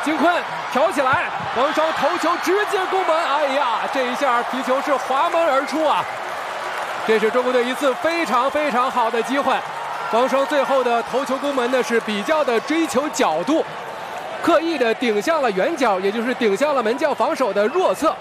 金坤挑起来，王霜头球直接攻门，哎呀，这一下皮球是滑门而出啊！这是中国队一次非常好的机会。王霜最后的头球攻门呢是比较的追求角度，刻意的顶向了远角，也就是顶向了门将防守的弱侧。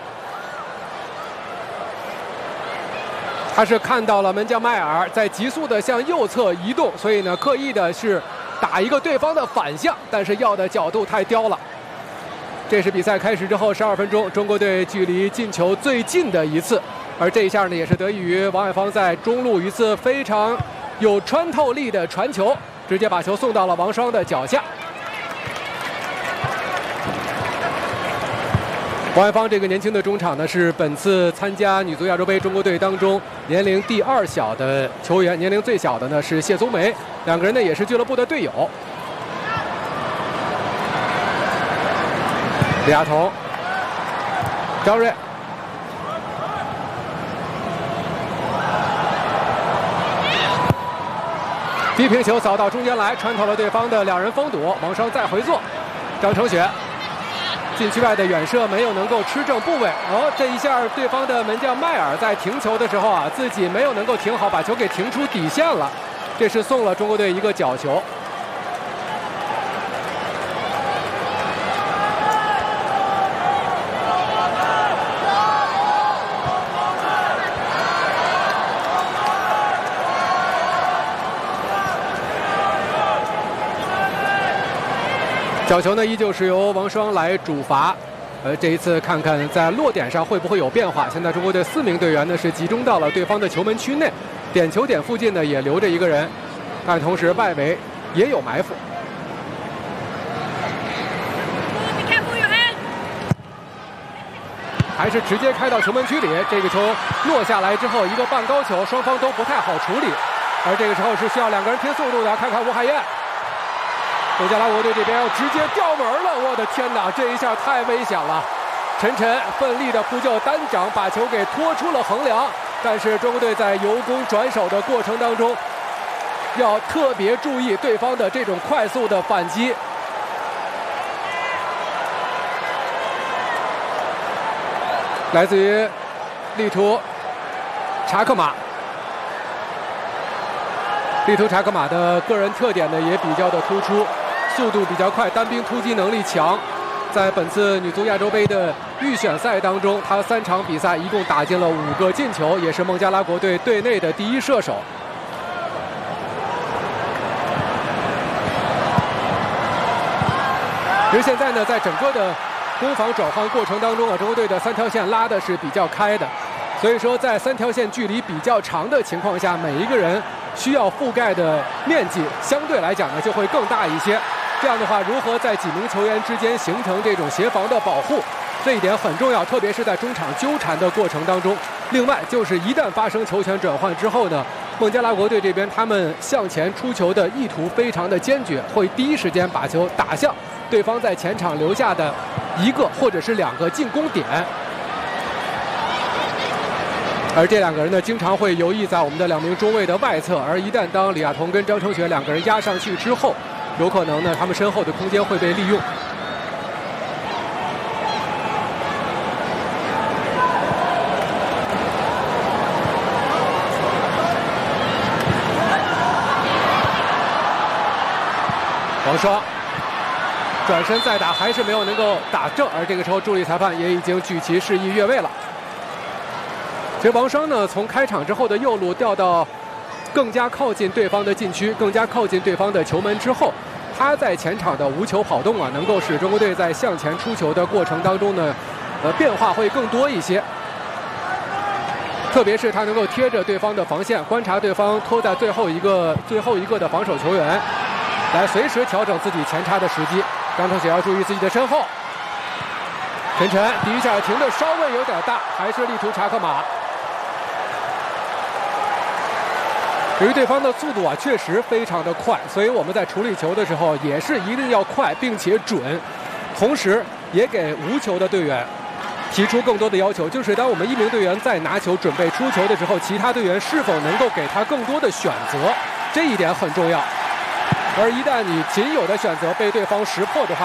他是看到了门将迈尔在急速的向右侧移动，所以呢刻意的是打一个对方的反向，但是要的角度太刁了。这是比赛开始之后12分钟中国队距离进球最近的一次，而这一下呢也是得益于王海芳在中路一次非常有穿透力的传球，直接把球送到了王霜的脚下。王海芳这个年轻的中场呢，是本次参加女足亚洲杯中国队当中年龄第2小的球员，年龄最小的呢是谢宗梅，两个人呢也是俱乐部的队友。李亚彤、张睿。低平球扫到中间来，穿透了对方的两人封堵，王霜再回做，张承雪禁区外的远射没有能够吃正部位。这一下对方的门将迈尔在停球的时候啊，自己没有能够停好，把球给停出底线了，这是送了中国队一个角球。角球呢依旧是由王霜来主罚，这一次看看在落点上会不会有变化。现在中国队4名队员呢是集中到了对方的球门区内，点球点附近呢也留着一个人，但同时外围也有埋伏。还是直接开到球门区里，这个球落下来之后一个半高球，双方都不太好处理，而这个时候是需要两个人拼速度的。看看吴海燕。孟加拉国队这边要直接掉门了，我的天哪，这一下太危险了！陈晨奋力的扑救，单掌把球给拖出了横梁，但是中国队在由攻转守的过程当中，要特别注意对方的这种快速的反击。来自于利图查克马。利图查克马的个人特点呢也比较的突出，速度比较快，单兵突击能力强。在本次女足亚洲杯的预选赛当中，他3场比赛一共打进了5个进球，也是孟加拉国队队内的第1射手。其实现在呢，在整个的攻防转换过程当中啊，中国队的3条线拉的是比较开的，所以说在3条线距离比较长的情况下，每一个人需要覆盖的面积相对来讲呢就会更大一些。这样的话，如何在几名球员之间形成这种协防的保护，这一点很重要，特别是在中场纠缠的过程当中。另外就是一旦发生球权转换之后呢，孟加拉国队这边他们向前出球的意图非常的坚决，会第一时间把球打向对方在前场留下的1个或者是2个进攻点。而这2个人呢，经常会游弋在我们的2名中卫的外侧，而一旦当李亚彤跟张承雪2个人压上去之后，有可能呢，他们身后的空间会被利用。王霜转身再打，还是没有能够打正，而这个时候助理裁判也已经举旗示意越位了。其实王霜呢，从开场之后的右路调到更加靠近对方的禁区，更加靠近对方的球门之后，他在前场的无球跑动啊，能够使中国队在向前出球的过程当中呢，变化会更多一些。特别是他能够贴着对方的防线，观察对方拖在最后一个的防守球员，来随时调整自己前插的时机。张承雪要注意自己的身后。陈晨第一下停的稍微有点大，还是力图查克马。由于对方的速度啊确实非常的快，所以我们在处理球的时候也是一定要快并且准，同时也给无球的队员提出更多的要求，就是当我们1名队员在拿球准备出球的时候，其他队员是否能够给他更多的选择，这一点很重要。而一旦你仅有的选择被对方识破的话，